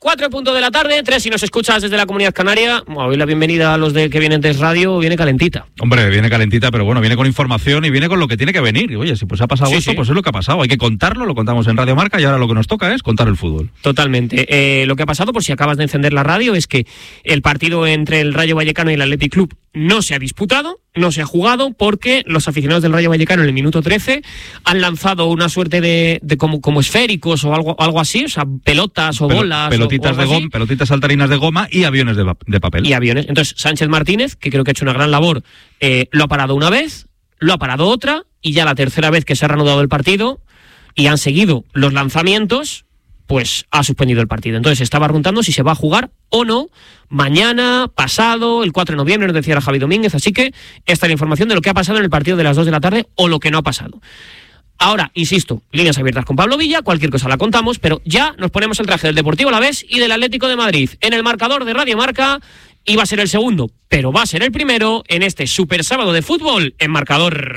4:00 de la tarde, 3 si nos escuchas desde la Comunidad Canaria. Hoy la bienvenida a los que vienen de Radio viene calentita. Hombre, viene calentita, pero bueno, viene con información y viene con lo que tiene que venir. Y oye, si pues ha pasado esto, pues es lo que ha pasado. Hay que contarlo, lo contamos en Radio Marca y ahora lo que nos toca es contar el fútbol. Totalmente. Lo que ha pasado, por si acabas de encender la radio, es que el partido entre el Rayo Vallecano y el Athletic Club no se ha disputado, no se ha jugado, porque los aficionados del Rayo Vallecano en el minuto 13 han lanzado una suerte de como esféricos o algo así, o sea, pelotas o bolas. Pelotitas saltarinas de goma y aviones de papel. Y aviones. Entonces, Sánchez Martínez, que creo que ha hecho una gran labor, lo ha parado una vez, lo ha parado otra, y ya la tercera vez que se ha reanudado el partido y han seguido los lanzamientos, pues ha suspendido el partido. Entonces se estaba preguntando si se va a jugar o no mañana, pasado, el 4 de noviembre, nos decía Javi Domínguez. Así que esta es la información de lo que ha pasado en el partido de las 2 de la tarde o lo que no ha pasado. Ahora, insisto, líneas abiertas con Pablo Villa, cualquier cosa la contamos, pero ya nos ponemos el traje del Deportivo Alavés y del Atlético de Madrid en el marcador de Radio Marca. Y va a ser el segundo, pero va a ser el primero en este super sábado de fútbol en Marcador.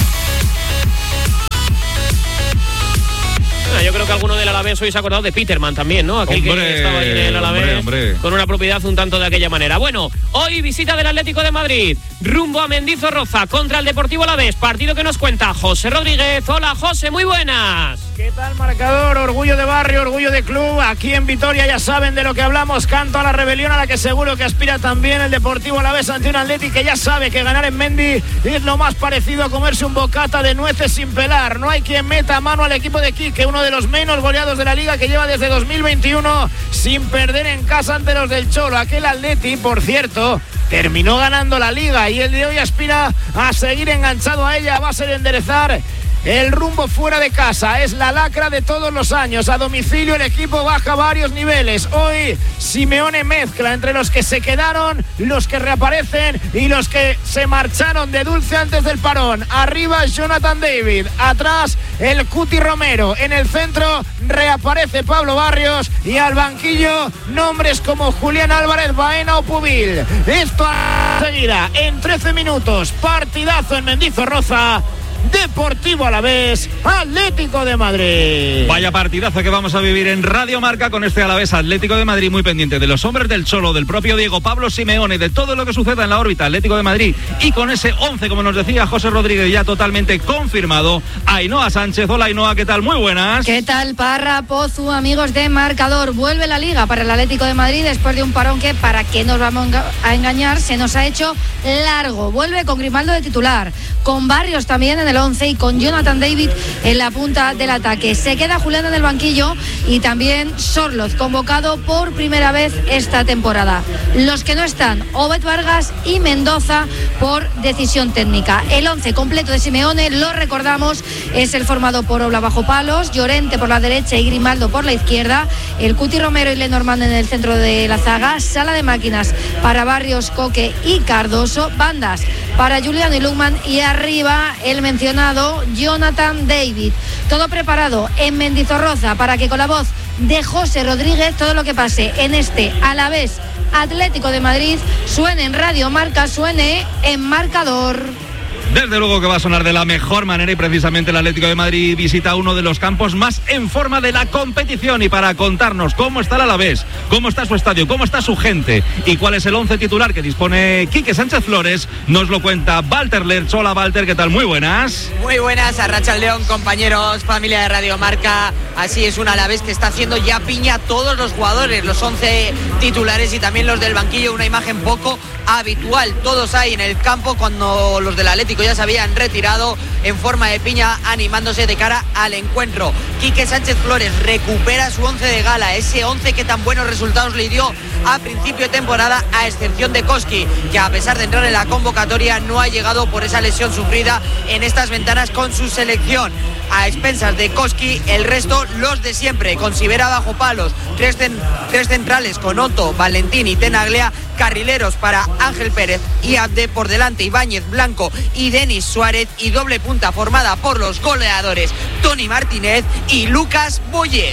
Yo creo que alguno del Alavés hoy se ha acordado de Peterman también, ¿no? Aquel que estaba ahí en el Alavés con una propiedad un tanto de aquella manera. Bueno, hoy visita del Atlético de Madrid rumbo a Mendizorroza contra el Deportivo Alavés. Partido que nos cuenta José Rodríguez. Hola, José, muy buenas. ¿Qué tal, marcador? Orgullo de barrio, orgullo de club. Aquí en Vitoria ya saben de lo que hablamos. Canto a la rebelión a la que seguro que aspira también el Deportivo Alavés ante un Atlético que ya sabe que ganar en Mendy es lo más parecido a comerse un bocata de nueces sin pelar. No hay quien meta mano al equipo de Quique, uno de los menos goleados de la liga, que lleva desde 2021 sin perder en casa ante los del Cholo. Aquel Atleti, por cierto, terminó ganando la liga y el de hoy aspira a seguir enganchado a ella a base de enderezar el rumbo fuera de casa. Es la lacra de todos los años. A domicilio el equipo baja varios niveles. Hoy Simeone mezcla entre los que se quedaron, los que reaparecen y los que se marcharon de dulce antes del parón. Arriba Jonathan David, atrás el Cuti Romero, en el centro reaparece Pablo Barrios y al banquillo nombres como Julián Álvarez, Baena o Pubil. Esto a seguida en 13 minutos. Partidazo en Mendizorroza. Deportivo Alavés, Atlético de Madrid. Vaya partidazo que vamos a vivir en Radio Marca con este Alavés Atlético de Madrid, muy pendiente de los hombres del Cholo, del propio Diego Pablo Simeone, de todo lo que suceda en la órbita Atlético de Madrid, y con ese 11, como nos decía José Rodríguez, ya totalmente confirmado. Ainhoa Sánchez. Hola, Ainhoa, ¿qué tal? Muy buenas. ¿Qué tal, Parra, Pozu, amigos de Marcador? Vuelve la Liga para el Atlético de Madrid después de un parón que, para qué nos vamos a engañar, se nos ha hecho largo. Vuelve con Grimaldo de titular, con Barrios también en el 11 y con Jonathan David en la punta del ataque. Se queda Julián en el banquillo y también Sorloz, convocado por primera vez esta temporada. Los que no están, Obed Vargas y Mendoza, por decisión técnica. El 11 completo de Simeone, lo recordamos, es el formado por Obla bajo palos, Llorente por la derecha y Grimaldo por la izquierda, el Cuti Romero y Lenormand en el centro de la zaga, sala de máquinas para Barrios, Coque y Cardoso, bandas para Julián y Lukman y arriba el mencionado Jonathan David. Todo preparado en Mendizorroza para que con la voz de José Rodríguez todo lo que pase en este Alavés Atlético de Madrid suene en Radio Marca, suene en Marcador. Desde luego que va a sonar de la mejor manera y precisamente el Atlético de Madrid visita uno de los campos más en forma de la competición, y para contarnos cómo está el Alavés, cómo está su estadio, cómo está su gente y cuál es el 11 titular que dispone Quique Sánchez Flores, nos lo cuenta Walter Lerch. Hola, Walter, ¿qué tal? Muy buenas. Muy buenas, arratsaldeon, compañeros, familia de Radio Marca. Así es, un Alavés que está haciendo ya piña a todos los jugadores, los 11 titulares y también los del banquillo, una imagen poco habitual. Todos ahí en el campo cuando los del Atlético ya se habían retirado, en forma de piña, animándose de cara al encuentro. Quique Sánchez Flores recupera su 11 de gala, ese 11 que tan buenos resultados le dio a principio de temporada, a excepción de Koski, que a pesar de entrar en la convocatoria no ha llegado por esa lesión sufrida en estas ventanas con su selección. A expensas de Koski, el resto los de siempre, con Sivera bajo palos, tres centrales con Otto, Valentín y Tenaglia, carrileros para Ángel Pérez y Abde, por delante Ibáñez, Blanco y Denis Suárez, y doble punta formada por los goleadores Tony Martínez y Lucas Boyet.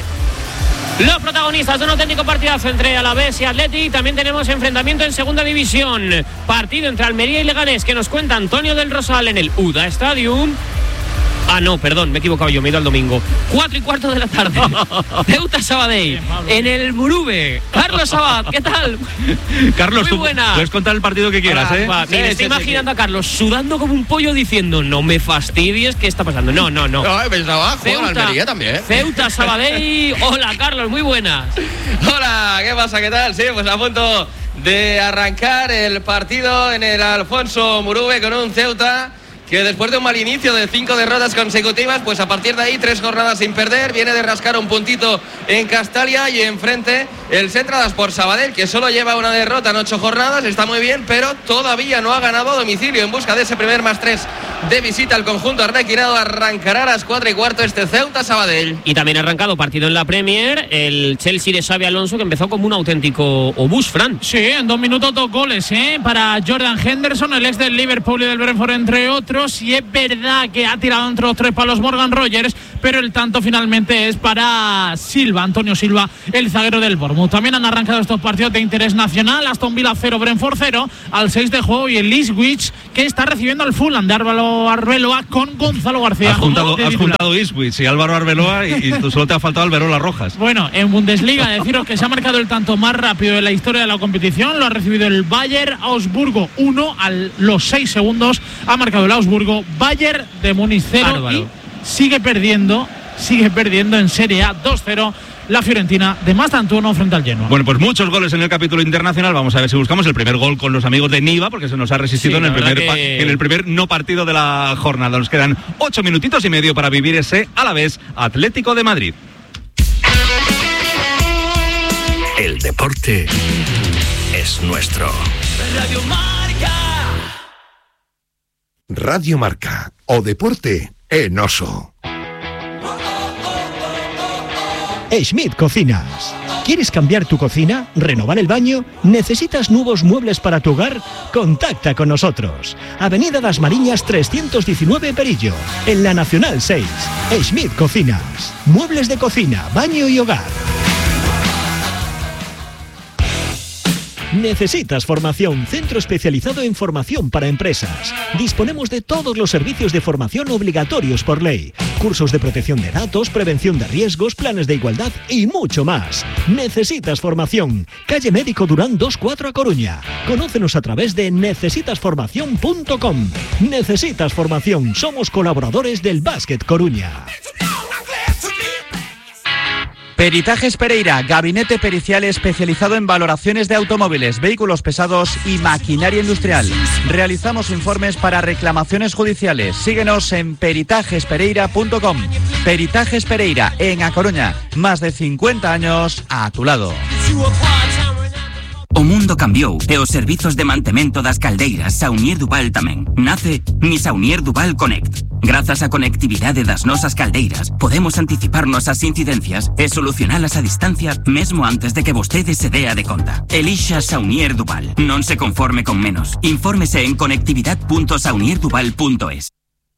Los protagonistas de un auténtico partidazo entre Alavés y Atleti. También tenemos enfrentamiento en segunda división, partido entre Almería y Leganés, que nos cuenta Antonio del Rosal en el UDA Stadium. Ah, no, perdón, me he equivocado yo, me he ido al domingo. 4:15 de la tarde. Ceuta Sabadell, en el Murube. Carlos Sabat, ¿qué tal? Carlos, muy buena. Puedes contar el partido que quieras, ¿eh? Me estoy imaginando a Carlos sudando como un pollo diciendo, no me fastidies, ¿qué está pasando? No. No, pensaba, juega en Almería también. Ceuta Sabadell. Hola, Carlos, muy buenas. Hola, ¿qué pasa? ¿Qué tal? Sí, pues a punto de arrancar el partido en el Alfonso Murube con un Ceuta que después de un mal inicio de 5 derrotas consecutivas, pues a partir de ahí 3 jornadas sin perder, viene de rascar un puntito en Castalia y enfrente el Centradas por Sabadell, que solo lleva una derrota en 8 jornadas, está muy bien, pero todavía no ha ganado a domicilio. En busca de ese primer +3 de visita al conjunto arlequinado, arrancará a las 4:15 este Ceuta Sabadell. Y también ha arrancado partido en la Premier, el Chelsea de Xabi Alonso, que empezó como un auténtico obús, Fran. Sí, en 2 minutos 2 goles, para Jordan Henderson, el ex del Liverpool y del Brentford, entre otros. Y es verdad que ha tirado entre los 3 palos Morgan Rogers, pero el tanto finalmente es para Silva, Antonio Silva, el zaguero del Bournemouth. También han arrancado estos partidos de interés nacional: Aston Villa 0, Brentford 0, al 6 de juego, y el Ipswich, que está recibiendo al Fulham de Álvaro Arbeloa con Gonzalo García. Has juntado Ipswich y Álvaro Arbeloa y tú solo te ha faltado Alberola Rojas. Bueno, en Bundesliga deciros que se ha marcado el tanto más rápido de la historia de la competición. Lo ha recibido el Bayer Augsburgo 1, a los 6 segundos ha marcado el Augsburgo. Bayern de Múnich 0 y sigue perdiendo en Serie A 2-0 la Fiorentina de Mastantuono frente al Genoa. Bueno, pues muchos goles en el capítulo internacional. Vamos a ver si buscamos el primer gol con los amigos de Niva, porque se nos ha resistido en el primer no partido de la jornada. Nos quedan 8 minutitos y medio para vivir ese Alavés Atlético de Madrid. El deporte es nuestro. Radio Marca. Radio Marca, o deporte en oso. Schmidt Cocinas. ¿Quieres cambiar tu cocina? ¿Renovar el baño? ¿Necesitas nuevos muebles para tu hogar? Contacta con nosotros. Avenida Das Mariñas 319 Perillo, en la Nacional 6. Schmidt Cocinas. Muebles de cocina, baño y hogar. ¿Necesitas formación? Centro especializado en formación para empresas. Disponemos de todos los servicios de formación obligatorios por ley. Cursos de protección de datos, prevención de riesgos, planes de igualdad y mucho más. ¿Necesitas formación? Calle Médico Durán 24 a Coruña. Conócenos a través de necesitasformación.com. Necesitas formación. Somos colaboradores del Básquet Coruña. Peritajes Pereira, gabinete pericial especializado en valoraciones de automóviles, vehículos pesados y maquinaria industrial. Realizamos informes para reclamaciones judiciales. Síguenos en peritajespereira.com. Peritajes Pereira, en A Coruña. Más de 50 años a tu lado. O mundo cambiou e os servizos de mantemento das caldeiras Saunier Duval tamén. Nace Mi Saunier Duval Connect. Grazas á conectividade das nosas caldeiras, podemos anticiparnos ás incidencias e solucionalas a distancia mesmo antes de que vostede se dea de conta. Elixa Saunier Duval. Non se conforme con menos. Infórmese en conectividad.saunierduval.es.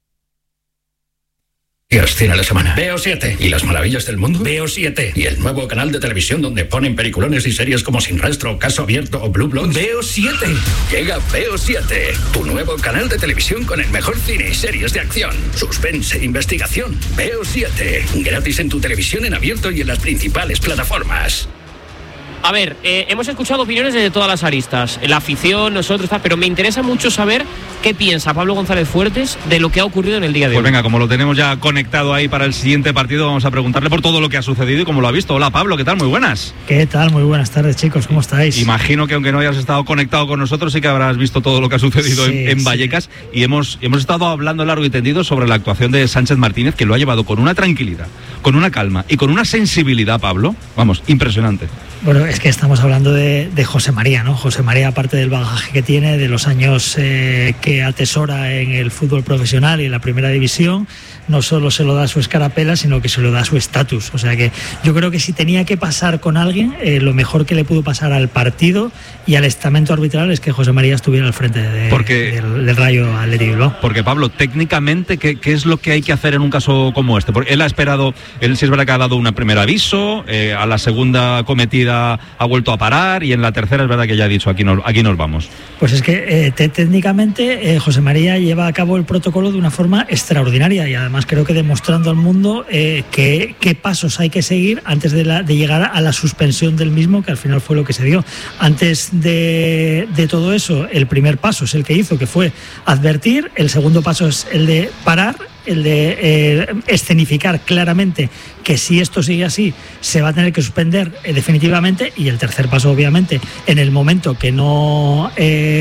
Y Cine a la semana. Veo 7. ¿Y las maravillas del mundo? Veo 7. ¿Y el nuevo canal de televisión donde ponen peliculones y series como Sin Rastro, Caso Abierto o Blue Bloods? Veo 7. Llega Veo 7, tu nuevo canal de televisión con el mejor cine y series de acción, suspense e investigación. Veo 7. Gratis en tu televisión en abierto y en las principales plataformas. A ver, hemos escuchado opiniones desde todas las aristas, la afición, nosotros, pero me interesa mucho saber qué piensa Pablo González Fuertes de lo que ha ocurrido en el día de hoy. Pues venga, como lo tenemos ya conectado ahí para el siguiente partido, vamos a preguntarle por todo lo que ha sucedido y cómo lo ha visto. Hola Pablo, ¿qué tal? Muy buenas. ¿Qué tal? Muy buenas tardes, chicos, ¿cómo estáis? Imagino que aunque no hayas estado conectado con nosotros, sí que habrás visto todo lo que ha sucedido en Vallecas, y hemos estado hablando largo y tendido sobre la actuación de Sánchez Martínez, que lo ha llevado con una tranquilidad, con una calma y con una sensibilidad, Pablo, vamos, impresionante. Bueno, es que estamos hablando de José María, ¿no? José María, aparte del bagaje que tiene, de los años que atesora en el fútbol profesional y en la primera división, no solo se lo da su escarapela, sino que se lo da su estatus. O sea que yo creo que si tenía que pasar con alguien, lo mejor que le pudo pasar al partido y al estamento arbitral es que José María estuviera al frente del Rayo Athletic Bilbao. Porque Pablo, técnicamente, ¿qué es lo que hay que hacer en un caso como este? Porque él ha esperado, él sí es verdad que ha dado un primer aviso, a la segunda cometida ha vuelto a parar, y en la tercera es verdad que ya he dicho, aquí nos vamos. Pues es que técnicamente José María lleva a cabo el protocolo de una forma extraordinaria, y además creo que demostrando al mundo qué pasos hay que seguir antes de llegar a la suspensión del mismo, que al final fue lo que se dio. Antes de todo eso, el primer paso es el que hizo, que fue advertir; el segundo paso es el de parar, el de escenificar claramente que si esto sigue así se va a tener que suspender definitivamente, y el tercer paso, obviamente, en el momento que no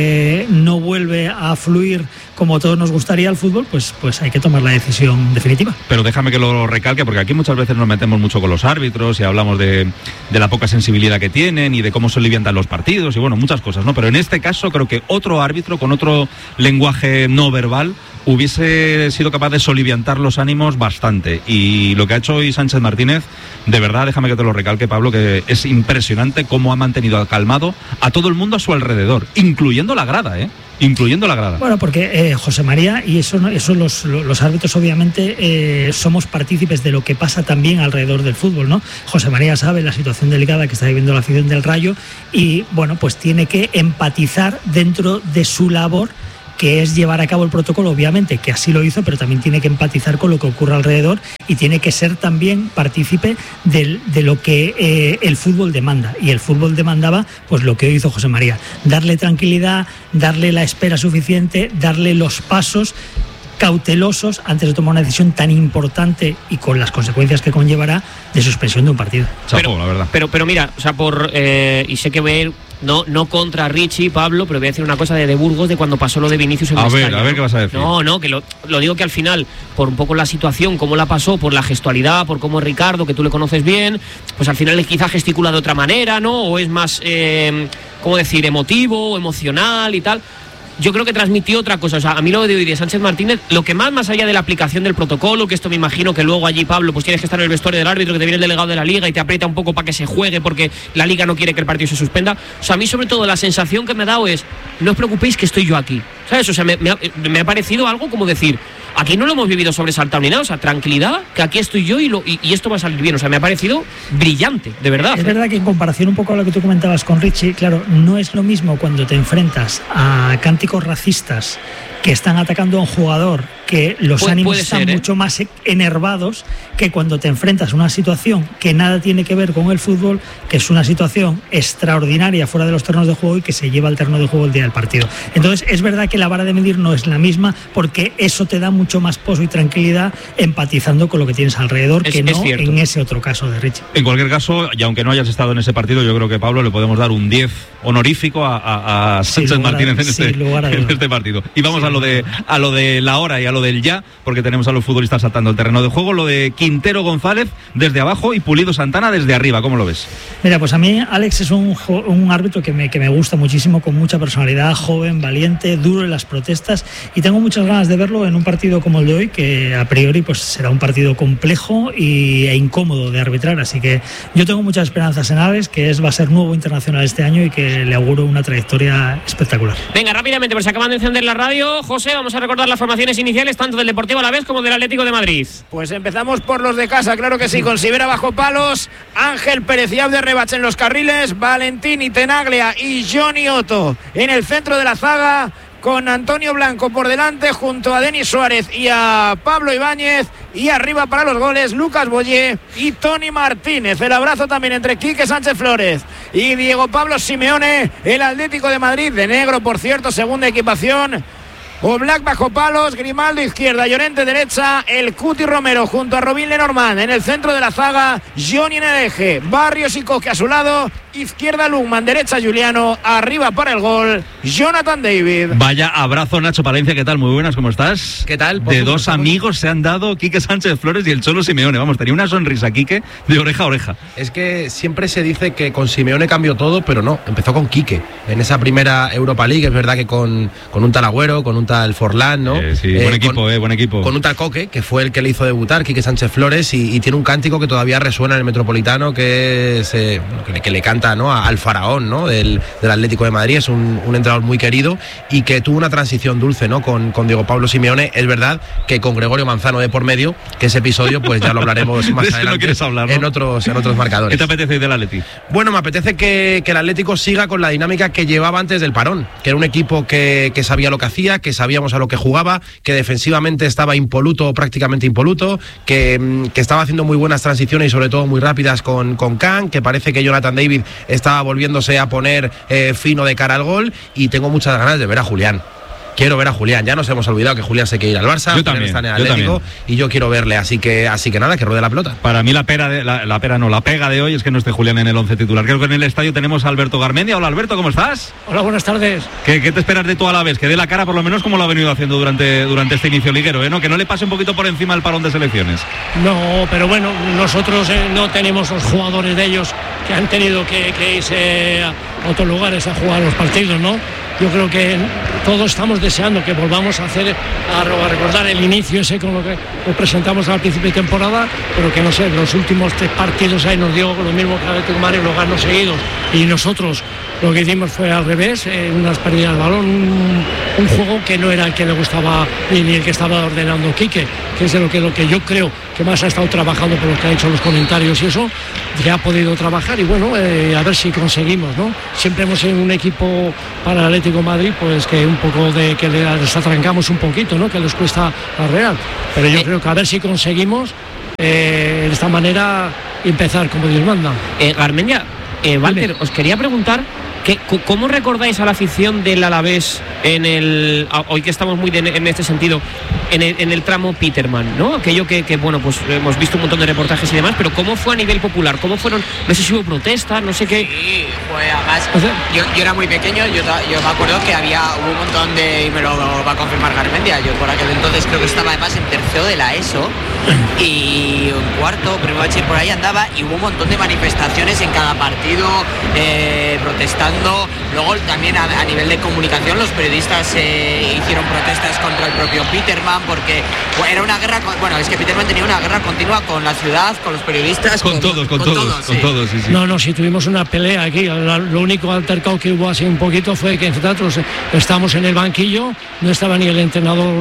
vuelve a fluir como todos nos gustaría el fútbol, pues hay que tomar la decisión definitiva. Pero déjame que lo recalque, porque aquí muchas veces nos metemos mucho con los árbitros y hablamos de la poca sensibilidad que tienen y de cómo se aliviantan los partidos y bueno, muchas cosas, ¿no? Pero en este caso creo que otro árbitro con otro lenguaje no verbal hubiese sido capaz de soliviantar los ánimos bastante, y lo que ha hecho hoy Sánchez Martínez, de verdad, déjame que te lo recalque, Pablo, que es impresionante cómo ha mantenido calmado a todo el mundo a su alrededor, incluyendo la grada, Bueno, porque José María, y eso los árbitros obviamente somos partícipes de lo que pasa también alrededor del fútbol, ¿no? José María sabe la situación delicada que está viviendo la afición del Rayo, y bueno, pues tiene que empatizar dentro de su labor, que es llevar a cabo el protocolo, obviamente, que así lo hizo, pero también tiene que empatizar con lo que ocurre alrededor, y tiene que ser también partícipe de lo que el fútbol demanda. Y el fútbol demandaba pues lo que hizo José María: darle tranquilidad, darle la espera suficiente, darle los pasos cautelosos antes de tomar una decisión tan importante, y con las consecuencias que conllevará, de suspensión de un partido. Chapo, la verdad. Pero mira, o sea, y sé que ver no contra Richie, Pablo, pero voy a decir una cosa de Burgos, de cuando pasó lo de Vinicius en Mestalla. A ver qué vas a decir. No, que lo digo, que al final, por un poco la situación, cómo la pasó, por la gestualidad, por cómo es Ricardo, que tú le conoces bien, pues al final quizá gesticula de otra manera, ¿no? O es más, ¿cómo decir?, emotivo, emocional y tal. Yo creo que transmitió otra cosa. O sea, a mí lo de hoy de Sánchez Martínez, lo que más allá de la aplicación del protocolo, que esto me imagino que luego allí, Pablo, pues tienes que estar en el vestuario del árbitro, que te viene el delegado de la Liga y te aprieta un poco para que se juegue, porque la Liga no quiere que el partido se suspenda. O sea, a mí sobre todo la sensación que me ha dado es: no os preocupéis que estoy yo aquí, ¿sabes? O sea, me ha parecido algo como decir: aquí no lo hemos vivido sobresaltado ni nada, o sea, tranquilidad, que aquí estoy yo y esto va a salir bien. O sea, me ha parecido brillante, de verdad. Es verdad que en comparación un poco a lo que tú comentabas con Richie, claro, no es lo mismo cuando te enfrentas a cánticos racistas que están atacando a un jugador, que los ánimos están mucho más enervados, que cuando te enfrentas a una situación que nada tiene que ver con el fútbol, que es una situación extraordinaria fuera de los terrenos de juego y que se lleva al terreno de juego el día del partido. Entonces es verdad que la vara de medir no es la misma, porque eso te da mucho más pozo y tranquilidad empatizando con lo que tienes alrededor, que no en ese otro caso de Richie. En cualquier caso, y aunque no hayas estado en ese partido, yo creo que, Pablo, le podemos dar un 10 honorífico a Sánchez Martínez en este partido. Y vamos a lo de la hora y a lo del ya, porque tenemos a los futbolistas saltando el terreno de juego. Lo de Quintero González desde abajo y Pulido Santana desde arriba, ¿cómo lo ves? Mira, pues a mí Alex es un árbitro que me gusta muchísimo, con mucha personalidad, joven, valiente, duro en las protestas, y tengo muchas ganas de verlo en un partido como el de hoy, que a priori pues será un partido complejo e incómodo de arbitrar. Así que yo tengo muchas esperanzas en Alex, que va a ser nuevo internacional este año y que le auguro una trayectoria espectacular. Venga, rápidamente, pues se acaban de encender la radio. José, vamos a recordar las formaciones iniciales tanto del Deportivo Alavés como del Atlético de Madrid. Pues empezamos por los de casa, claro que sí, con Sivera bajo palos, Ángel Pérez y Abde Rebach en los carriles, Valentín y Tenaglia y Johnny Otto en el centro de la zaga, con Antonio Blanco por delante junto a Denis Suárez y a Pablo Ibáñez, y arriba para los goles Lucas Boyé y Tony Martínez. El abrazo también entre Quique Sánchez Flores y Diego Pablo Simeone, el Atlético de Madrid de negro, por cierto, segunda equipación. Oblak bajo palos, Grimaldo izquierda, Llorente derecha, el Cuti Romero junto a Robin Lenormand en el centro de la zaga, Johnny en el eje, Barrios y Coque a su lado, izquierda Lugman, derecha Juliano, arriba para el gol Jonathan David. Vaya abrazo, Nacho Palencia, ¿qué tal? Muy buenas, ¿cómo estás? ¿Qué tal? De dos amigos se han dado Quique Sánchez Flores y el Cholo Simeone. Vamos, tenía una sonrisa Quique de oreja a oreja. Es que siempre se dice que con Simeone cambió todo, pero no, empezó con Quique. En esa primera Europa League, es verdad que con un tal Agüero, con un tal Forlán, ¿no? Sí, buen equipo. Con un tal Coque, que fue el que le hizo debutar, Quique Sánchez Flores, y tiene un cántico que todavía resuena en el Metropolitano, que es que le canta, ¿no?, al faraón, ¿no?, del Atlético de Madrid. Es un entrenador muy querido y que tuvo una transición dulce, ¿no?, con Diego Pablo Simeone. Es verdad que con Gregorio Manzano de por medio, que ese episodio pues ya lo hablaremos más adelante, no quieres hablar, ¿no?, en otros marcadores. ¿Qué te apetece del Atleti? Bueno, me apetece que el Atlético siga con la dinámica que llevaba antes del parón, que era un equipo que sabía lo que hacía, que sabíamos a lo que jugaba, que defensivamente estaba impoluto, prácticamente impoluto, que estaba haciendo muy buenas transiciones y sobre todo muy rápidas con Can, que parece que Jonathan David estaba volviéndose a poner fino de cara al gol, y tengo muchas ganas de ver a Julián. Quiero ver a Julián, ya nos hemos olvidado que Julián se quiere ir al Barça, yo también, está en el Atlético, y yo quiero verle, así que nada, que ruede la pelota. Para mí la pega de hoy es que no esté Julián en el 11 titular. Creo que en el estadio tenemos a Alberto Garmendia. Hola Alberto, ¿cómo estás? Hola, buenas tardes. ¿Qué te esperas de tú a la vez? Que dé la cara por lo menos como lo ha venido haciendo durante este inicio liguero, ¿no? Que no le pase un poquito por encima el parón de selecciones. No, pero bueno, nosotros no tenemos los jugadores de ellos que han tenido que irse a otros lugares a jugar los partidos, ¿no? Yo creo que todos estamos deseando que volvamos a recordar el inicio ese con lo que nos presentamos al principio de temporada, pero que no sé, los últimos 3 partidos ahí nos dio lo mismo que Atlético de Madrid, los ganó seguidos, y nosotros lo que hicimos fue al revés, unas pérdidas de balón, un juego que no era el que le gustaba ni el que estaba ordenando Quique, que es lo que yo creo que más ha estado trabajando por lo que ha hecho los comentarios y eso, que ha podido trabajar, y bueno, a ver si conseguimos, ¿no? Siempre hemos en un equipo para el Atlético de Madrid, pues que un poco que les atrancamos un poquito, ¿no?, que les cuesta la Real, pero yo creo que a ver si conseguimos de esta manera empezar como Dios manda. Garmendia, Walter, os quería preguntar ¿cómo recordáis a la afición del Alavés hoy que estamos muy en este sentido, en el tramo Peterman, ¿no? Aquello que bueno, pues hemos visto un montón de reportajes y demás, pero ¿cómo fue a nivel popular? ¿Cómo fueron? No sé si hubo protestas, no sé qué. Sí, fue además, yo era muy pequeño, yo me acuerdo que hubo un montón y me lo va a confirmar Garmendia, yo por aquel entonces creo que estaba además en tercero de la ESO y en cuarto, primero bachiller por ahí andaba, y hubo un montón de manifestaciones en cada partido, protestando. Luego también a nivel de comunicación los periodistas hicieron protestas contra el propio Peterman, porque era una guerra, es que Peterman tenía una guerra continua con la ciudad, con los periodistas, con todos, sí. No, sí tuvimos una pelea aquí. Lo único altercado que hubo así un poquito fue que nosotros estábamos en el banquillo, no estaba ni el entrenador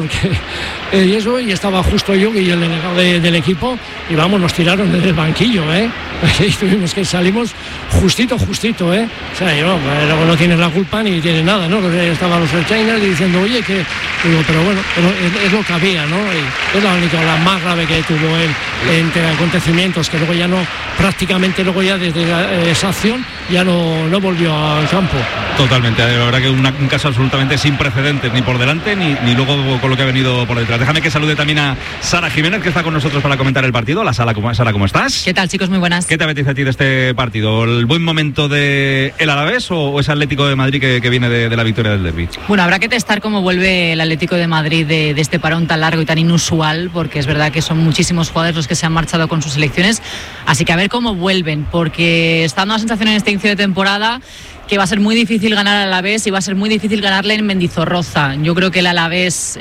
y estaba justo yo y el delegado del equipo, y vamos, nos tiraron desde el banquillo, y tuvimos que salimos justito, o sea, luego no tienes la culpa ni tienes nada, ¿no? Estaban los Chiners diciendo, oye, que digo, pero bueno, es lo que había, ¿no? Y es la más grave que tuvo él entre acontecimientos, que luego ya no, prácticamente luego ya desde esa acción ya no volvió al campo. Totalmente, la verdad que un caso absolutamente sin precedentes, ni por delante ni luego con lo que ha venido por detrás. Déjame que salude también a Sara Jiménez, que está con nosotros para comentar el partido. Hola Sara, ¿cómo estás? ¿Qué tal, chicos? Muy buenas. ¿Qué te apetece a ti de este partido? ¿El buen momento de el Alavés o ese Atlético de Madrid que viene de la victoria del derbi? Bueno, habrá que testar cómo vuelve el Atlético de Madrid de este parón tan largo y tan inusual, porque es verdad que son muchísimos jugadores los que se han marchado con sus selecciones, así que a ver cómo vuelven, porque está dando la sensación en este inicio de temporada que va a ser muy difícil ganar al Alavés y va a ser muy difícil ganarle en Mendizorroza. Yo creo que el Alavés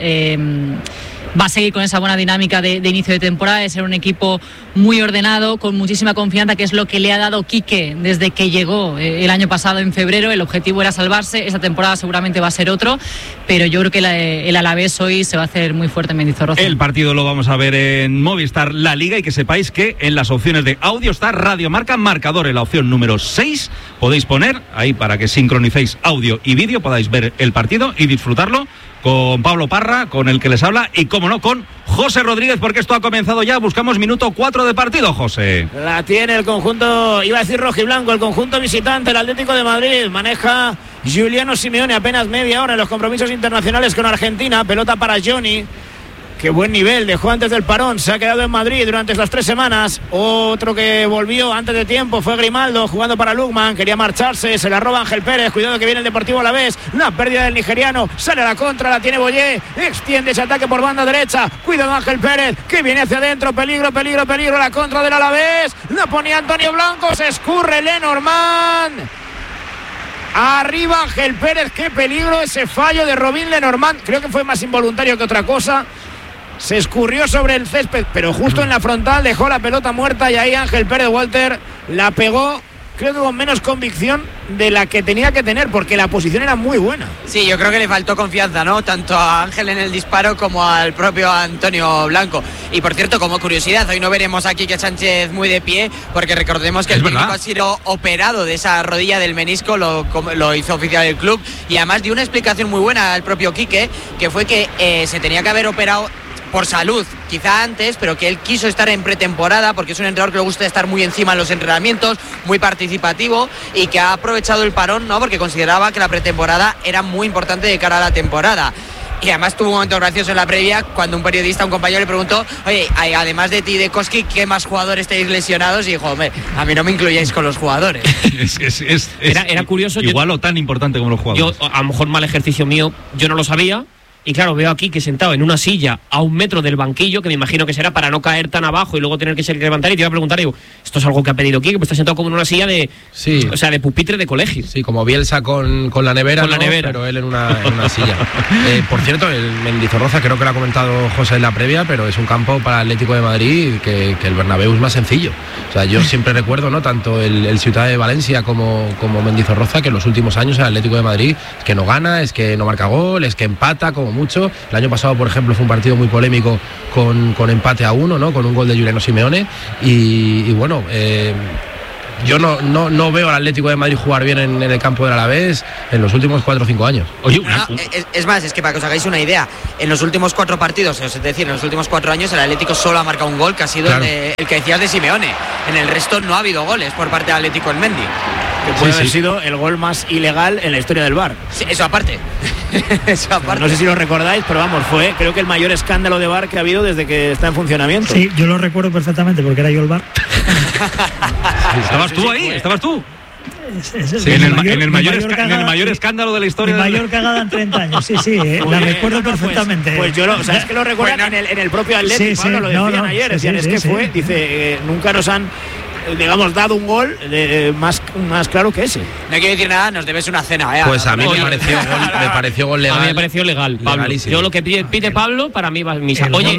va a seguir con esa buena dinámica de inicio de temporada, de ser un equipo muy ordenado, con muchísima confianza, que es lo que le ha dado Quique desde que llegó el año pasado en febrero. El objetivo era salvarse, esta temporada seguramente va a ser otro, pero yo creo que el Alavés hoy se va a hacer muy fuerte en Mendizorroza. El partido lo vamos a ver en Movistar La Liga, y que sepáis que en las opciones de audio está Radio Marca Marcador, en la opción número 6 podéis poner ahí para que sincronicéis audio y vídeo, podáis ver el partido y disfrutarlo con Pablo Parra, con el que les habla, y como no, con José Rodríguez, porque esto ha comenzado ya. Buscamos minuto 4 de partido, José. La tiene el conjunto, iba a decir rojiblanco, el conjunto visitante, el Atlético de Madrid. Maneja Giuliano Simeone apenas media hora en los compromisos internacionales con Argentina. Pelota para Johnny. Qué buen nivel dejó antes del parón, se ha quedado en Madrid durante estas 3 semanas. Otro que volvió antes de tiempo fue Grimaldo, jugando para Lukman, quería marcharse, se la roba Ángel Pérez, cuidado que viene el Deportivo Alavés, la pérdida del nigeriano, sale a la contra, la tiene Boyé, extiende ese ataque por banda derecha, cuidado Ángel Pérez, que viene hacia adentro, peligro, la contra del Alavés, la ponía Antonio Blanco, se escurre Lenormand. Arriba Ángel Pérez, qué peligro ese fallo de Robin Lenormand. Creo que fue más involuntario que otra cosa. Se escurrió sobre el césped, pero justo en la frontal dejó la pelota muerta y ahí Ángel Pérez, Walter, la pegó, creo que con menos convicción de la que tenía que tener, porque la posición era muy buena. Sí, yo creo que le faltó confianza, ¿no? Tanto a Ángel en el disparo como al propio Antonio Blanco. Y por cierto, como curiosidad, hoy no veremos a Quique Sánchez muy de pie, porque recordemos que el técnico ha sido operado de esa rodilla del menisco, lo hizo oficial el club, y además dio una explicación muy buena al propio Quique, que fue que se tenía que haber operado por salud, quizá antes, pero que él quiso estar en pretemporada porque es un entrenador que le gusta estar muy encima en los entrenamientos, muy participativo, y que ha aprovechado el parón, ¿no? Porque consideraba que la pretemporada era muy importante de cara a la temporada. Y además tuvo un momento gracioso en la previa cuando un periodista, un compañero, le preguntó: oye, además de ti y de Koski, ¿qué más jugadores tenéis lesionados? Y dijo: hombre, a mí no me incluyáis con los jugadores. Era curioso. Igual o tan importante como los jugadores. Yo, a lo mejor mal ejercicio mío, yo no lo sabía. Y claro, veo aquí que sentado en una silla a 1 metro del banquillo, que me imagino que será para no caer tan abajo y luego tener que ser levantar, y te iba a preguntar, digo, ¿esto es algo que ha pedido Quique? Pues está sentado como en una silla de, sí, o sea, de pupitre de colegio. Sí, como Bielsa con la nevera, con la nevera, pero él en una silla. Por cierto, el Mendizorroza, creo que lo ha comentado José en la previa, pero es un campo para el Atlético de Madrid que el Bernabéu es más sencillo. O sea, yo siempre recuerdo, ¿no?, tanto el Ciudad de Valencia como Mendizorroza, que en los últimos años el Atlético de Madrid es que no gana, es que no marca gol, es que empata como mucho. El año pasado, por ejemplo, fue un partido muy polémico con empate a 1, ¿no?, con un gol de Juliano Simeone, y bueno, yo no veo al Atlético de Madrid jugar bien en el campo del Alavés en los últimos 4 o 5 años. Oye, es más, es que para que os hagáis una idea, en los últimos 4 partidos, es decir, en los últimos 4 años, el Atlético solo ha marcado un gol, que ha sido el que decías de Simeone. En el resto no ha habido goles por parte del Atlético en Mendy. Que puede haber sido el gol más ilegal en la historia del VAR. Sí, eso aparte. Eso aparte. No sé si lo recordáis, pero vamos, fue creo que el mayor escándalo de VAR que ha habido desde que está en funcionamiento. Sí, yo lo recuerdo perfectamente porque era yo el VAR. ¿Estabas tú ahí? ¿Estabas tú? Sí, en el mayor escándalo de la historia. Mi mayor cagada en 30 años, sí, la recuerdo perfectamente. Pues yo es que lo recuerdan en el propio Atlético, sí, lo decían ayer, decían, es que fue, dice, nunca nos han, digamos, dado un gol más claro que ese. No quiero decir nada, nos debes una cena. Pues a mí me pareció gol legal. A mí me pareció legal, Pablo. Yo lo que pide Pablo, para mí va a misa. Oye,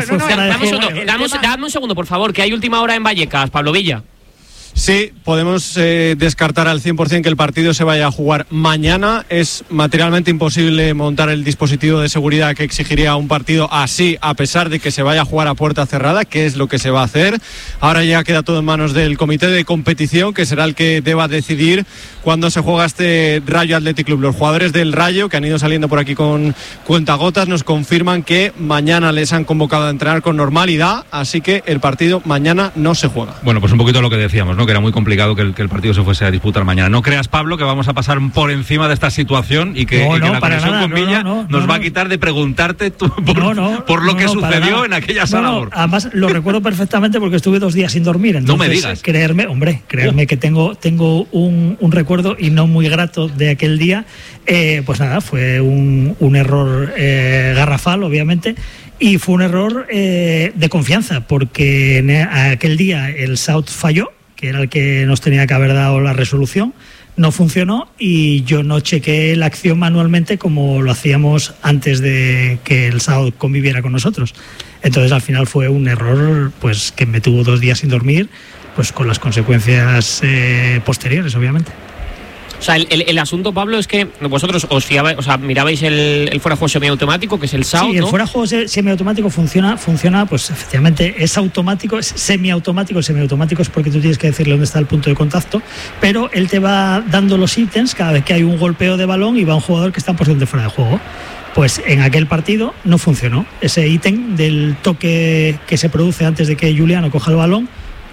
dame un segundo, por favor, que hay última hora en Vallecas, Pablo Villa. Sí, podemos descartar al 100% que el partido se vaya a jugar mañana. Es materialmente imposible montar el dispositivo de seguridad que exigiría un partido así, a pesar de que se vaya a jugar a puerta cerrada, que es lo que se va a hacer. Ahora ya queda todo en manos del comité de competición, que será el que deba decidir cuándo se juega este Rayo Athletic Club. Los jugadores del Rayo, que han ido saliendo por aquí con cuentagotas, nos confirman que mañana les han convocado a entrenar con normalidad, así que el partido mañana no se juega. Bueno, pues un poquito lo que decíamos, ¿no?, que era muy complicado que el partido se fuese a disputar mañana. No creas, Pablo, que vamos a pasar por encima de esta situación y que la conexión con Villa nos va a quitar de preguntarte por lo que sucedió en aquella sala. Además, lo recuerdo perfectamente porque estuve 2 días sin dormir. Entonces, no me digas. Creerme que tengo un recuerdo y no muy grato de aquel día. Pues nada, fue un error garrafal, obviamente. Y fue un error de confianza, porque aquel día el South falló, que era el que nos tenía que haber dado la resolución, no funcionó y yo no chequeé la acción manualmente como lo hacíamos antes de que el South conviviera con nosotros. Entonces al final fue un error pues que me tuvo 2 días sin dormir, pues con las consecuencias posteriores, obviamente. O sea, el asunto, Pablo, es que vosotros os fiabais, o sea, mirabais el fuera de juego semiautomático, que es el SAUT, sí, el fuera de juego semiautomático funciona, pues efectivamente es automático, es semiautomático. El semiautomático es porque tú tienes que decirle dónde está el punto de contacto, pero él te va dando los ítems cada vez que hay un golpeo de balón y va un jugador que está en posición de fuera de juego. Pues en aquel partido no funcionó. Ese ítem del toque que se produce antes de que Juliano coja el balón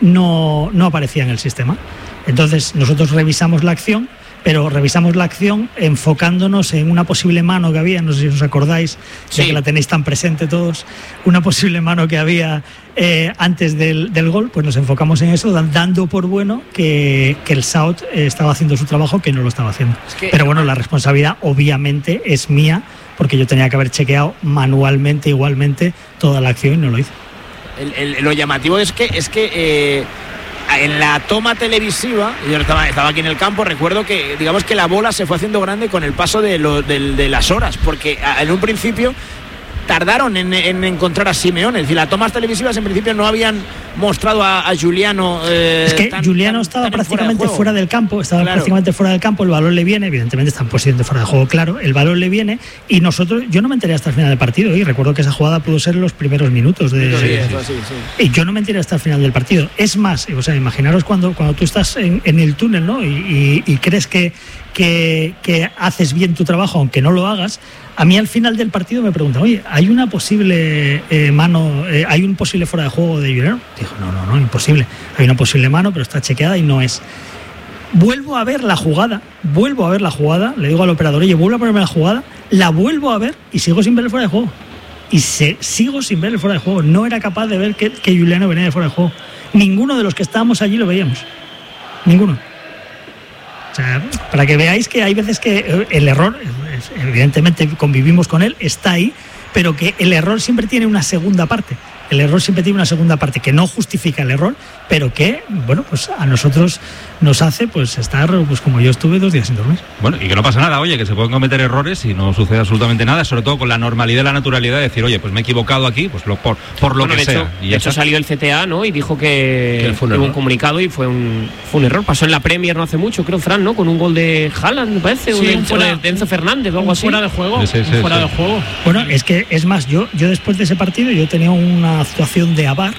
no aparecía en el sistema. Entonces nosotros revisamos la acción, pero revisamos la acción enfocándonos en una posible mano que había, no sé si os acordáis, ya que la tenéis tan presente todos, una posible mano que había antes del gol, pues nos enfocamos en eso, dando por bueno que el South estaba haciendo su trabajo, que no lo estaba haciendo. Pero bueno, la responsabilidad obviamente es mía, porque yo tenía que haber chequeado manualmente igualmente toda la acción y no lo hice. Lo llamativo es que en la toma televisiva, yo estaba aquí en el campo, recuerdo que digamos que la bola se fue haciendo grande con el paso de las horas, porque en un principio tardaron en encontrar a Simeone. Es decir, las tomas televisivas en principio no habían mostrado a Giuliano. Es que Giuliano estaba prácticamente fuera del campo, prácticamente fuera del campo, el balón le viene, evidentemente está en posición de fuera de juego, claro, el balón le viene y yo no me enteré hasta el final del partido y recuerdo que esa jugada pudo ser en los primeros minutos y yo no me enteré hasta el final del partido. Es más, o sea, imaginaros cuando tú estás en el túnel, ¿no? y crees que haces bien tu trabajo aunque no lo hagas. A mí al final del partido me preguntan, oye, ¿hay una posible mano, hay un posible fuera de juego de Giuliano? Dijo, no, imposible. Hay una posible mano, pero está chequeada y no es. Vuelvo a ver la jugada, le digo al operador, oye, vuelvo a ponerme la jugada, la vuelvo a ver y sigo sin ver el fuera de juego. Sigo sin ver el fuera de juego. No era capaz de ver que Giuliano venía de fuera de juego. Ninguno de los que estábamos allí lo veíamos. Ninguno. O sea, para que veáis que hay veces que el error, evidentemente convivimos con él, está ahí, pero que el error siempre tiene una segunda parte. El error siempre tiene una segunda parte que no justifica el error, pero que, bueno, pues a nosotros nos hace pues estar, pues como yo estuve 2 días sin dormir. Bueno, y que no pasa nada, oye, que se pueden cometer errores y no sucede absolutamente nada, sobre todo con la normalidad y la naturalidad de decir, oye, pues me he equivocado aquí, pues por lo que sea. De hecho salió el CTA, ¿no? Y dijo que hubo un comunicado y fue un error. Pasó en la Premier no hace mucho, creo, Fran, ¿no? Con un gol de Haaland, me parece, sí, de Enzo Fernández o algo así. Fuera de juego. Fuera de juego. Bueno, es más, yo después de ese partido yo tenía una actuación de Avar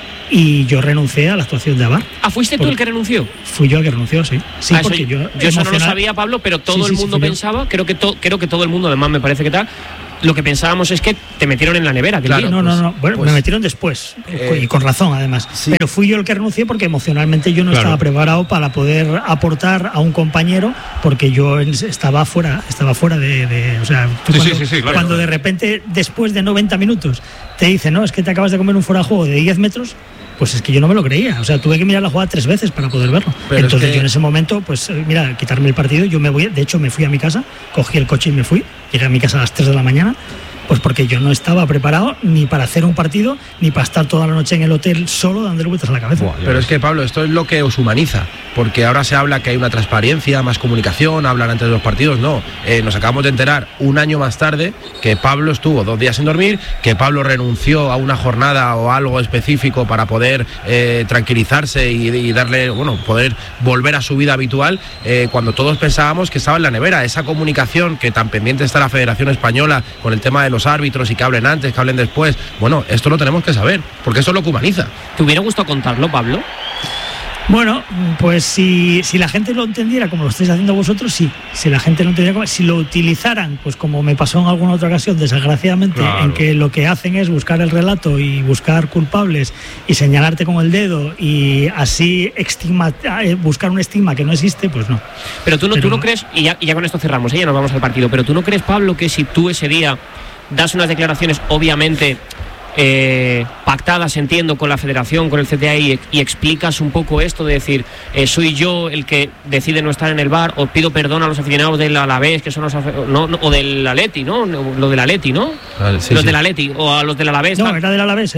y yo renuncié a la actuación de Avar. ¿Fuiste tú el que renunció? Fui yo el que renunció, sí. Sí, porque yo eso no lo sabía, Pablo, pero todo el mundo pensaba, creo que todo el mundo, además me parece que tal, lo que pensábamos es que te metieron en la nevera. Claro, no. Bueno, me metieron después, y con razón además. Sí. Pero fui yo el que renuncié porque emocionalmente yo no estaba preparado para poder aportar a un compañero, porque yo estaba fuera de o sea, cuando de repente, después de 90 minutos, te dicen, no, es que te acabas de comer un fuera de juego de 10 metros, pues es que yo no me lo creía. O sea, tuve que mirar la jugada 3 veces para poder verlo. Pero entonces yo en ese momento, pues mira, quitarme el partido, yo me voy, de hecho me fui a mi casa, cogí el coche y me fui, llegué a mi casa a las 3 de la mañana, pues porque yo no estaba preparado ni para hacer un partido, ni para estar toda la noche en el hotel solo dándole vueltas a la cabeza. Pero es que, Pablo, esto es lo que os humaniza, porque ahora se habla que hay una transparencia, más comunicación, hablan antes de los partidos. No, nos acabamos de enterar un año más tarde que Pablo estuvo 2 días sin dormir, que Pablo renunció a una jornada o algo específico para poder tranquilizarse y darle, bueno, poder volver a su vida habitual, cuando todos pensábamos que estaba en la nevera. Esa comunicación que tan pendiente está la Federación Española con el tema de los árbitros y que hablen antes, que hablen después, bueno, esto lo tenemos que saber, porque eso es lo que humaniza. ¿Te hubiera gustado contarlo, Pablo? Bueno, pues si la gente lo entendiera como lo estáis haciendo vosotros, sí. Si la gente lo entendiera, si lo utilizaran, pues como me pasó en alguna otra ocasión, desgraciadamente, claro, en que lo que hacen es buscar el relato y buscar culpables y señalarte con el dedo y así buscar un estigma que no existe, pues no. Pero tú no crees, y ya con esto cerramos, ya nos vamos al partido, pero tú no crees, Pablo, que si tú ese día das unas declaraciones, obviamente pactadas, entiendo, con la Federación, con el CTA y explicas un poco esto de decir, soy yo el que decide no estar en el bar, o pido perdón a los aficionados del Alavés, que son los o del Atleti, ¿no? Lo del Atleti, ¿no? Sí, los del Atleti, o a los del Alavés. No, era del Alavés,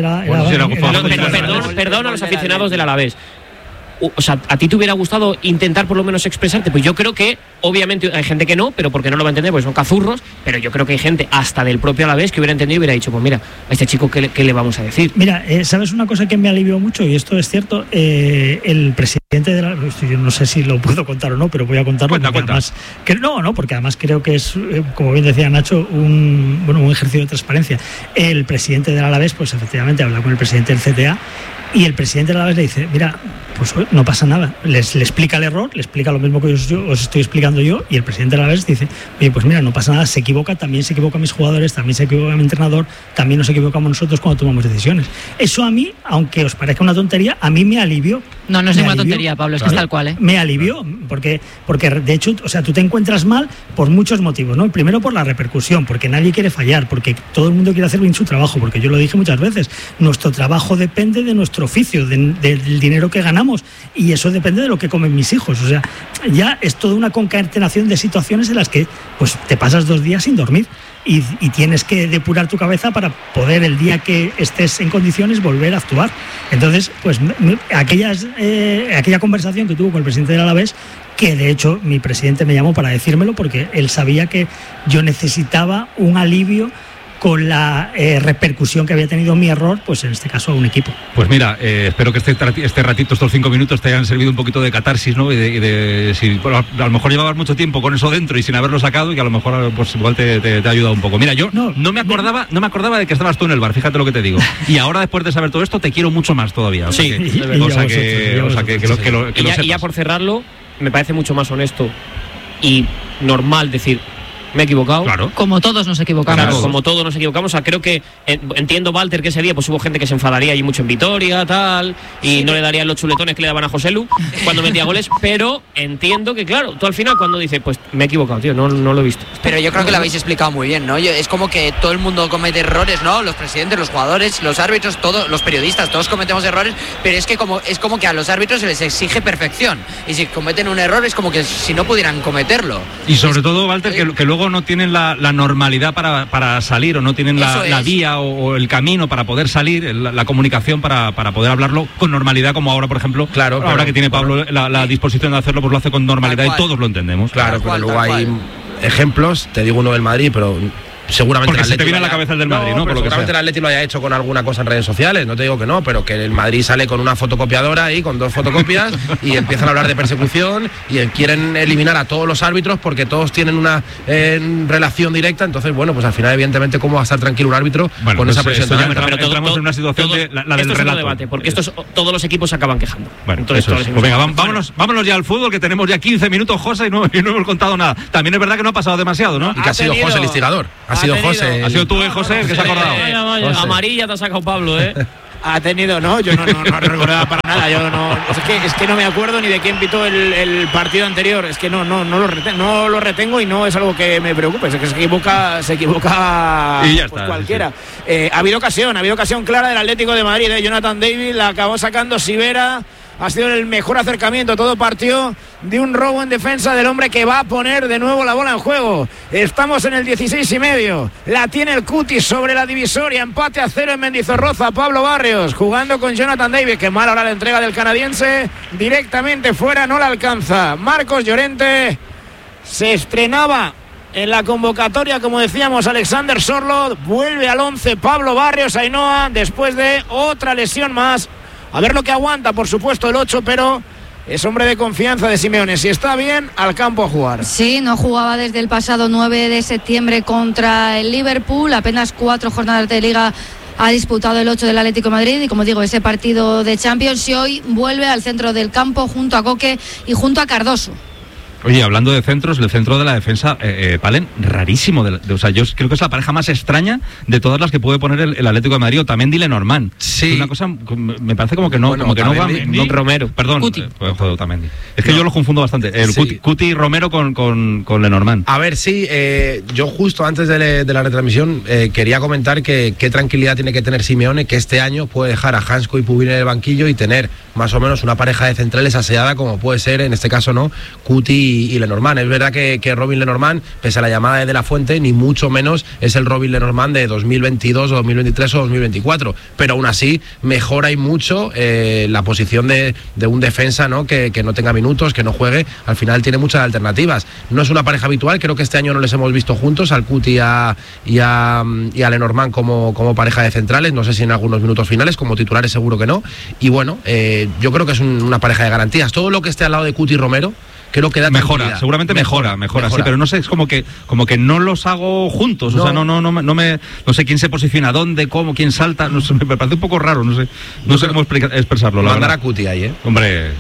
perdón a los aficionados del Alavés. O sea, ¿a ti te hubiera gustado intentar por lo menos expresarte? Pues yo creo que, obviamente, hay gente que no, pero porque no lo va a entender, porque son cazurros, pero yo creo que hay gente, hasta del propio Alavés, que hubiera entendido y hubiera dicho, pues mira, a este chico, ¿qué le vamos a decir? Mira, ¿sabes una cosa que me alivió mucho? Y esto es cierto, el presidente de la... Yo no sé si lo puedo contar o no, pero voy a contarlo. Cuenta. Además, porque además creo que es, como bien decía Nacho, un ejercicio de transparencia. El presidente del Alavés, pues efectivamente, habla con el presidente del CTA, y el presidente de la Alavés le dice, mira, pues no pasa nada, le explica el error, le explica lo mismo que os estoy explicando yo, y el presidente de la Alavés dice, oye, pues mira, no pasa nada, se equivoca, también se equivocan mis jugadores, también se equivoca mi entrenador, también nos equivocamos nosotros cuando tomamos decisiones. Eso a mí, aunque os parezca una tontería, a mí me alivió. No es ninguna tontería, Pablo, es que es tal cual, ¿eh? Me alivió, porque de hecho, o sea, tú te encuentras mal por muchos motivos, ¿no? Primero por la repercusión, porque nadie quiere fallar, porque todo el mundo quiere hacer bien su trabajo, porque yo lo dije muchas veces, nuestro trabajo depende de nuestro oficio, del dinero que ganamos, y eso depende de lo que comen mis hijos. O sea, ya es toda una concatenación de situaciones en las que pues te pasas 2 días sin dormir y tienes que depurar tu cabeza para poder el día que estés en condiciones volver a actuar. Entonces, pues aquella conversación que tuvo con el presidente del Alavés, que de hecho mi presidente me llamó para decírmelo porque él sabía que yo necesitaba un alivio con la repercusión que había tenido mi error, pues en este caso a un equipo. Pues mira, espero que este ratito, estos 5 minutos, te hayan servido un poquito de catarsis, ¿no? Y de si, bueno, a lo mejor llevabas mucho tiempo con eso dentro y sin haberlo sacado, y a lo mejor pues igual te ha ayudado un poco. Mira, yo no me acordaba de que estabas tú en el bar, fíjate lo que te digo. Y ahora, después de saber todo esto, te quiero mucho más todavía. O sea, sí, y ya por cerrarlo, me parece mucho más honesto y normal decir: me he equivocado. Claro. Como todos nos equivocamos. Claro, como todos nos equivocamos. O sea, creo que entiendo, Walter, que ese día pues hubo gente que se enfadaría y mucho en Vitoria, tal, y no le darían los chuletones que le daban a Joselu cuando metía goles, pero entiendo que, claro, tú al final cuando dices, pues me he equivocado, tío, no lo he visto. Pero yo creo que lo habéis explicado muy bien, ¿no? Es como que todo el mundo comete errores, ¿no? Los presidentes, los jugadores, los árbitros, todos, los periodistas, todos cometemos errores, pero es como que a los árbitros se les exige perfección. Y si cometen un error es como que si no pudieran cometerlo. Y sobre todo, Walter, que luego no tienen la normalidad para salir, o no tienen la vía o el camino para poder salir, la comunicación para poder hablarlo con normalidad, como ahora, por ejemplo, ahora que tiene Pablo la disposición de hacerlo, pues lo hace con normalidad y todos lo entendemos. Claro, pero luego hay ejemplos, te digo uno del Madrid, pero seguramente porque se te viene a la cabeza el del Madrid, ¿no? Por lo que seguramente el Atleti lo haya hecho con alguna cosa en redes sociales, no te digo que no, pero que el Madrid sale con una fotocopiadora ahí, con 2 fotocopias y empiezan a hablar de persecución y quieren eliminar a todos los árbitros porque todos tienen una relación directa. Entonces, bueno, pues al final, evidentemente, ¿cómo va a estar tranquilo un árbitro con esa presión? Pero entramos en una situación de la del relato. Debate, porque todos los equipos se acaban quejando. Bueno, entonces, pues venga, vámonos ya al fútbol, que tenemos ya 15 minutos, José, y no hemos contado nada. También es verdad que no ha pasado demasiado, ¿no? Y que ha sido José el instigador. Ha sido José. Ha sido tú, José, el que se ha acordado. Amarilla te ha sacado Pablo, ¿eh? Ha tenido, no, yo no recordaba para nada. Yo no, es que no me acuerdo ni de quién pitó el partido anterior. Es que no lo retengo y no es algo que me preocupe. Es que se equivoca y ya pues está, cualquiera. Sí. Ha habido ocasión clara del Atlético de Madrid. Jonathan David la acabó sacando Sivera. Ha sido el mejor acercamiento. Todo partió de un robo en defensa del hombre que va a poner de nuevo la bola en juego. Estamos en el 16,5. La tiene el Cuti sobre la divisoria. Empate a 0 en Mendizorroza. Pablo Barrios jugando con Jonathan David. Que mal ahora la entrega del canadiense. Directamente fuera, no la alcanza. Marcos Llorente se estrenaba en la convocatoria, como decíamos, Alexander Sorloth. Vuelve al 11 Pablo Barrios Ainhoa después de otra lesión más. A ver lo que aguanta, por supuesto, el 8, pero es hombre de confianza de Simeone. Si está bien, al campo a jugar. Sí, no jugaba desde el pasado 9 de septiembre contra el Liverpool. Apenas 4 jornadas de Liga ha disputado el 8 del Atlético de Madrid. Y como digo, ese partido de Champions, y hoy vuelve al centro del campo junto a Coque y junto a Cardoso. Oye, hablando de centros, el centro de la defensa, Palen, rarísimo. O sea, yo creo que es la pareja más extraña de todas las que puede poner el Atlético de Madrid. Otamendi y Lenormand. Sí. Es una cosa, me parece como que no, bueno, como que Otamendi, no va. Romero. Perdón. Joder, Otamendi. Es que yo lo confundo bastante. El Cuti y Romero con Lenormand. A ver, sí, yo justo antes de la retransmisión quería comentar que qué tranquilidad tiene que tener Simeone, que este año puede dejar a Hansko y Pubin en el banquillo y tener más o menos una pareja de centrales aseada, como puede ser, en este caso, ¿no? Cuti y Lenormand. Es verdad que Robin Lenormand, pese a la llamada de la Fuente, ni mucho menos es el Robin Lenormand de 2022 o 2023 o 2024, pero aún así mejora y mucho la posición de un defensa, ¿no? Que no tenga minutos, que no juegue. Al final tiene muchas alternativas. No es una pareja habitual, creo que este año no les hemos visto juntos, al Cuti y a Lenormand como pareja de centrales, no sé si en algunos minutos finales, como titulares seguro que no. Y bueno, yo creo que es una pareja de garantías. Todo lo que esté al lado de Cuti y Romero creo que da mejora, seguramente mejora, sí, pero no sé, es como que no los hago juntos, no. O sea, no sé quién se posiciona dónde, cómo, quién salta, no sé, me parece un poco raro, no sé cómo expresarlo. Mandar a Cuti ahí, Hombre.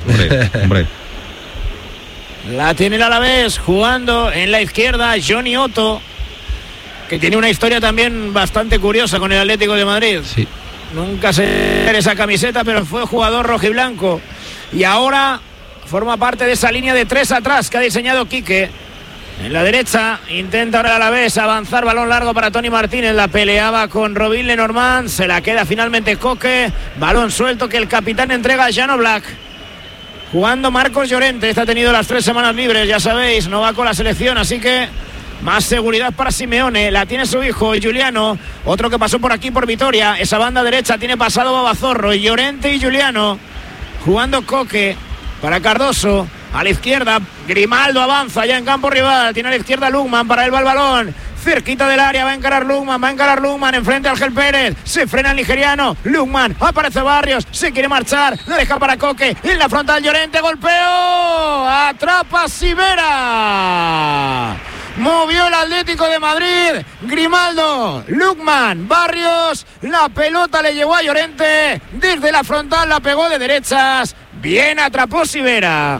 La tiene el Alavés jugando en la izquierda Johnny Otto, que tiene una historia también bastante curiosa con el Atlético de Madrid. Sí. Nunca se ve esa camiseta, pero fue jugador rojiblanco y ahora forma parte de esa línea de 3 atrás que ha diseñado Quique. En la derecha intenta ahora el Alavés avanzar, balón largo para Toni Martínez, la peleaba con Robin Lenormand, se la queda finalmente Coque, balón suelto que el capitán entrega a Jan Oblak. Jugando Marcos Llorente. Este ha tenido las 3 semanas libres, ya sabéis, no va con la selección, así que más seguridad para Simeone. La tiene su hijo Giuliano, otro que pasó por aquí por Vitoria. Esa banda derecha tiene pasado Babazorro, y Llorente y Giuliano jugando Coque para Cardoso. A la izquierda Grimaldo avanza ya en campo rival, tiene a la izquierda Lukman, para él va el balón cerquita del área, va a encarar Lukman, enfrente a Ángel Pérez, se frena el nigeriano, Lukman, aparece Barrios, se quiere marchar, la deja para Coque, en la frontal Llorente, golpeo, atrapa Sivera, movió el Atlético de Madrid, Grimaldo, Lukman, Barrios, la pelota le llegó a Llorente, desde la frontal la pegó de derechas, bien atrapó Sivera.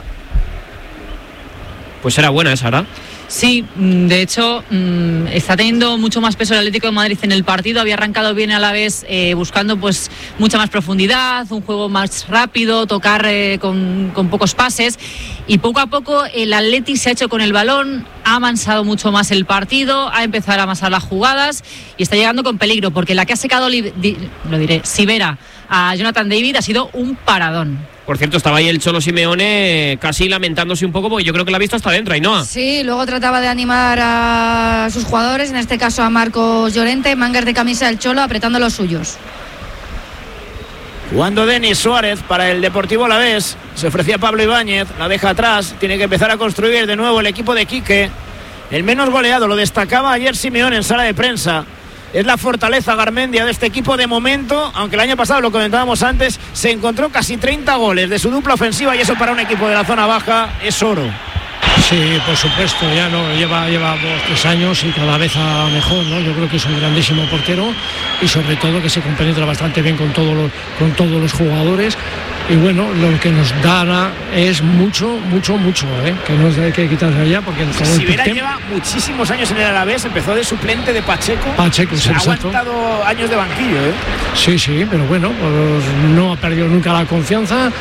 Pues era buena esa, ¿verdad? Sí, de hecho está teniendo mucho más peso el Atlético de Madrid en el partido. Había arrancado bien a la vez, buscando pues mucha más profundidad, un juego más rápido, tocar con pocos pases, y poco a poco el Atleti se ha hecho con el balón, ha amansado mucho más el partido, ha empezado a amasar las jugadas y está llegando con peligro, porque la que ha secado Sivera a Jonathan David ha sido un paradón. Por cierto, estaba ahí el Cholo Simeone casi lamentándose un poco, porque yo creo que la ha visto hasta adentro, Ainhoa. Sí, luego trataba de animar a sus jugadores, en este caso a Marcos Llorente, mangas de camisa del Cholo, apretando los suyos. Jugando Denis Suárez para el Deportivo Alavés, se ofrecía Pablo Ibáñez, la deja atrás, tiene que empezar a construir de nuevo el equipo de Quique. El menos goleado, lo destacaba ayer Simeone en sala de prensa. Es la fortaleza Garmendia de este equipo de momento, aunque el año pasado, lo comentábamos antes, se encontró casi 30 goles de su dupla ofensiva, y eso para un equipo de la zona baja es oro. Sí, por supuesto, ya no lleva 2-3 años y cada vez a mejor, ¿no? Yo creo que es un grandísimo portero y sobre todo que se compenetra bastante bien con todos los jugadores. Y bueno, lo que nos da es mucho, que no hay que quitarse allá, porque el Sivera lleva muchísimos años en el Alavés, empezó de suplente de Pacheco, sí, ha aguantado años de banquillo, Sí, pero bueno, pues no ha perdido nunca la confianza,